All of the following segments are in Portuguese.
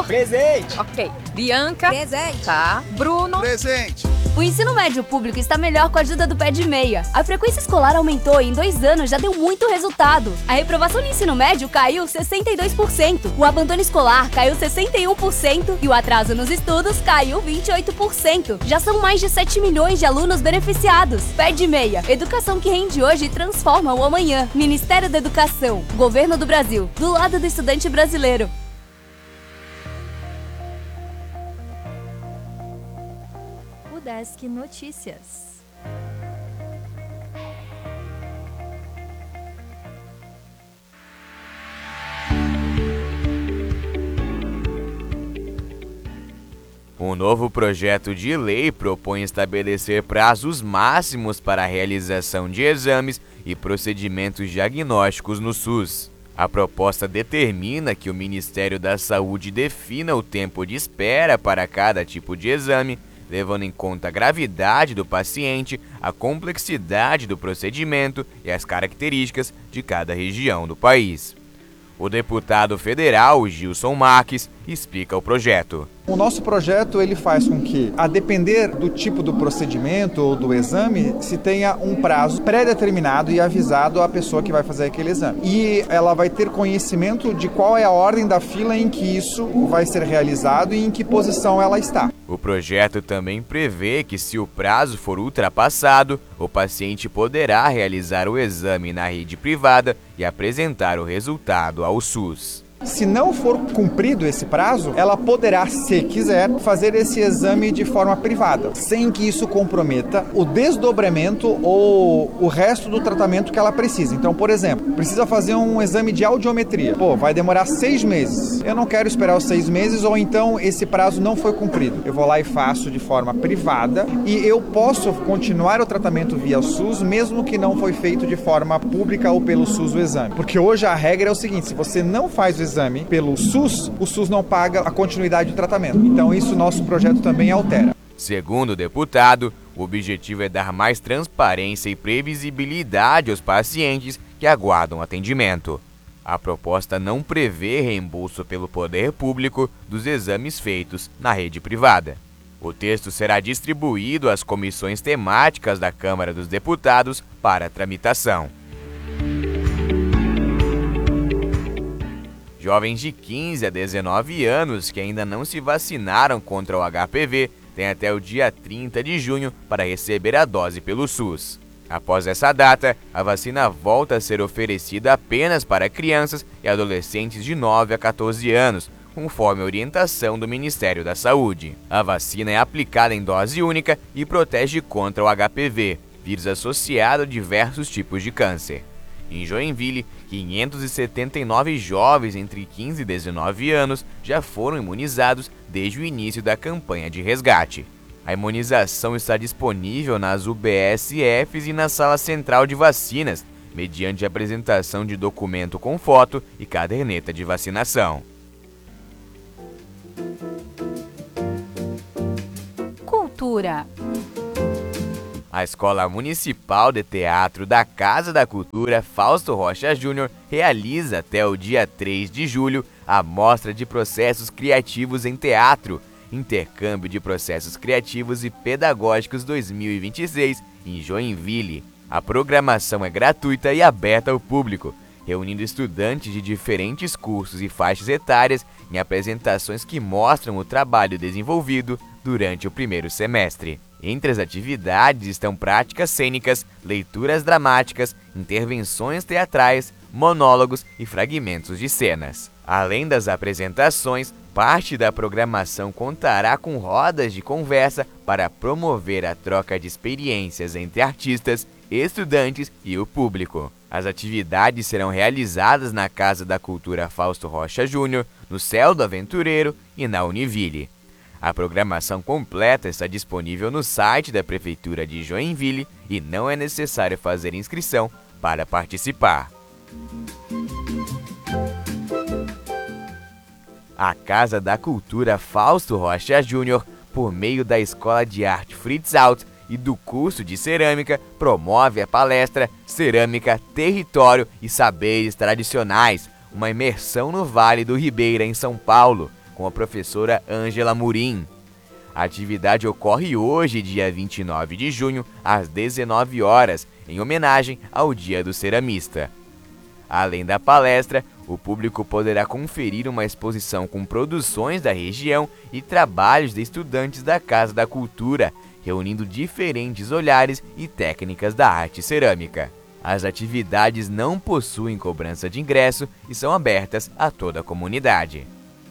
Presente. Ok. Bianca. Presente. Tá. Bruno. Presente. O ensino médio público está melhor com a ajuda do Pé de Meia. A frequência escolar aumentou e em 2 anos já deu muito resultado. A reprovação no ensino médio caiu 62%, o abandono escolar caiu 61% e o atraso nos estudos caiu 28%. Já são mais de 7 milhões de alunos beneficiados. Pé de Meia, educação que rende hoje e transforma o amanhã. Ministério da Educação, Governo do Brasil, do lado do estudante brasileiro. Desk Notícias. Um novo projeto de lei propõe estabelecer prazos máximos para a realização de exames e procedimentos diagnósticos no SUS. A proposta determina que o Ministério da Saúde defina o tempo de espera para cada tipo de exame, levando em conta a gravidade do paciente, a complexidade do procedimento e as características de cada região do país. O deputado federal Gilson Marques explica o projeto. O nosso projeto ele faz com que, a depender do tipo do procedimento ou do exame, se tenha um prazo pré-determinado e avisado à pessoa que vai fazer aquele exame. E ela vai ter conhecimento de qual é a ordem da fila em que isso vai ser realizado e em que posição ela está. O projeto também prevê que, se o prazo for ultrapassado, o paciente poderá realizar o exame na rede privada e apresentar o resultado ao SUS. Se não for cumprido esse prazo, ela poderá, se quiser, fazer esse exame de forma privada, sem que isso comprometa o desdobramento ou o resto do tratamento que ela precisa. Então, por exemplo, precisa fazer um exame de audiometria. Vai demorar 6 meses. Eu não quero esperar os 6 meses, ou então esse prazo não foi cumprido. Eu vou lá e faço de forma privada e eu posso continuar o tratamento via SUS, mesmo que não foi feito de forma pública ou pelo SUS o exame. Porque hoje a regra é o seguinte: se você não faz o exame pelo SUS, o SUS não paga a continuidade do tratamento. Então isso nosso projeto também altera. Segundo o deputado, o objetivo é dar mais transparência e previsibilidade aos pacientes que aguardam atendimento. A proposta não prevê reembolso pelo poder público dos exames feitos na rede privada. O texto será distribuído às comissões temáticas da Câmara dos Deputados para tramitação. Jovens de 15 a 19 anos que ainda não se vacinaram contra o HPV têm até o dia 30 de junho para receber a dose pelo SUS. Após essa data, a vacina volta a ser oferecida apenas para crianças e adolescentes de 9 a 14 anos, conforme a orientação do Ministério da Saúde. A vacina é aplicada em dose única e protege contra o HPV, vírus associado a diversos tipos de câncer. Em Joinville, 579 jovens entre 15 e 19 anos já foram imunizados desde o início da campanha de resgate. A imunização está disponível nas UBSFs e na Sala Central de Vacinas, mediante apresentação de documento com foto e caderneta de vacinação. Cultura. A Escola Municipal de Teatro da Casa da Cultura Fausto Rocha Júnior realiza até o dia 3 de julho a Mostra de Processos Criativos em Teatro, Intercâmbio de Processos Criativos e Pedagógicos 2026, em Joinville. A programação é gratuita e aberta ao público, reunindo estudantes de diferentes cursos e faixas etárias em apresentações que mostram o trabalho desenvolvido durante o primeiro semestre. Entre as atividades estão práticas cênicas, leituras dramáticas, intervenções teatrais, monólogos e fragmentos de cenas. Além das apresentações, parte da programação contará com rodas de conversa para promover a troca de experiências entre artistas, estudantes e o público. As atividades serão realizadas na Casa da Cultura Fausto Rocha Júnior, no Céu do Aventureiro e na Univille. A programação completa está disponível no site da Prefeitura de Joinville e não é necessário fazer inscrição para participar. A Casa da Cultura Fausto Rocha Júnior, por meio da Escola de Arte Fritz Alt e do curso de Cerâmica, promove a palestra Cerâmica, Território e Saberes Tradicionais, uma imersão no Vale do Ribeira, em São Paulo, com a professora Ângela Murim. A atividade ocorre hoje, dia 29 de junho, às 19 horas, em homenagem ao Dia do Ceramista. Além da palestra, o público poderá conferir uma exposição com produções da região e trabalhos de estudantes da Casa da Cultura, reunindo diferentes olhares e técnicas da arte cerâmica. As atividades não possuem cobrança de ingresso e são abertas a toda a comunidade.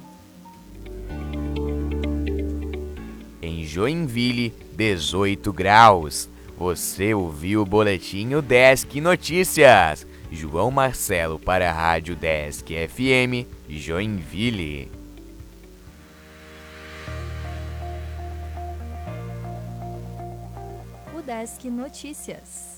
Em Joinville, 18 graus. Você ouviu o Boletim Udesc Notícias. João Marcelo para a Rádio Udesc FM, Joinville. Udesc Notícias.